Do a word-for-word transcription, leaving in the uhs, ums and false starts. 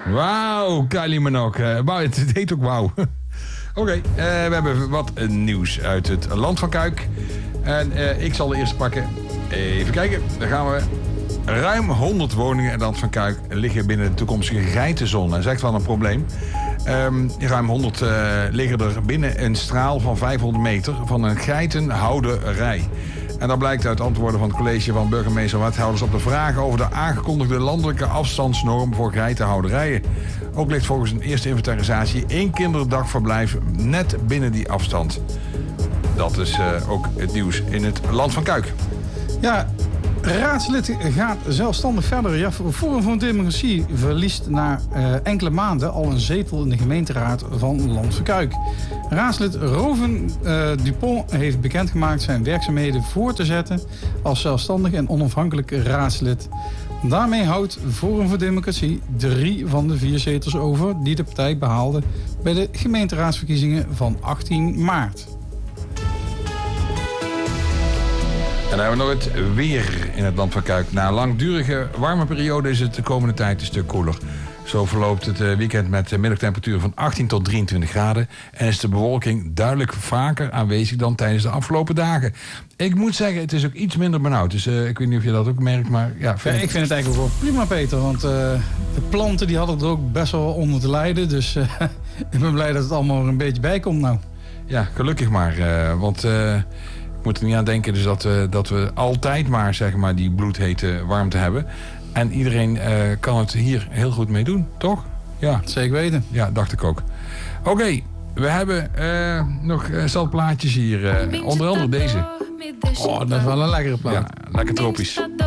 Wauw, Kylie Minogue. Uh, het heet ook wauw. Oké, okay, uh, we hebben wat uh, nieuws uit het Land van Kuik. En uh, ik zal de eerste pakken. Even kijken, daar gaan we. Ruim honderd woningen in het Land van Kuik liggen binnen de toekomstige geitenzone. Dat is echt wel een probleem. Um, ruim honderd uh, liggen er binnen een straal van vijfhonderd meter van een geitenhouderij. En dat blijkt uit antwoorden van het college van burgemeester en wethouders op de vragen over de aangekondigde landelijke afstandsnorm voor geitenhouderijen. Ook ligt volgens een eerste inventarisatie één kinderdagverblijf net binnen die afstand. Dat is uh, ook het nieuws in het Land van Kuik. Ja, raadslid gaat zelfstandig verder. Ja, Forum voor Democratie verliest na uh, enkele maanden al een zetel in de gemeenteraad van Land van Kuik. Raadslid Roven uh, Dupont heeft bekendgemaakt zijn werkzaamheden voor te zetten als zelfstandig en onafhankelijk raadslid. Daarmee houdt Forum voor Democratie drie van de vier zetels over die de partij behaalde bij de gemeenteraadsverkiezingen van achttien maart. En dan hebben we nog het weer in het Land van Kuik. Na een langdurige warme periode is het de komende tijd een stuk koeler. Zo verloopt het weekend met middagtemperatuur van achttien tot drieëntwintig graden. En is de bewolking duidelijk vaker aanwezig dan tijdens de afgelopen dagen. Ik moet zeggen, het is ook iets minder benauwd. Dus uh, ik weet niet of je dat ook merkt, maar ja... ja ik vind het eigenlijk ook wel prima, Peter. Want uh, de planten die hadden er ook best wel onder te lijden. Dus uh, ik ben blij dat het allemaal er een beetje bij komt nou. Ja, gelukkig maar. Uh, want... Uh, Ik moet er niet aan denken dus dat, we, dat we altijd maar, zeg maar die bloedhete warmte hebben. En iedereen uh, kan het hier heel goed mee doen, toch? Ja. Zeker weten. Ja, dacht ik ook. Oké, okay, we hebben uh, nog uh, stelplaatjes hier. Uh, onder andere deze. Oh, dat is wel een lekkere plaat. Ja, lekker tropisch.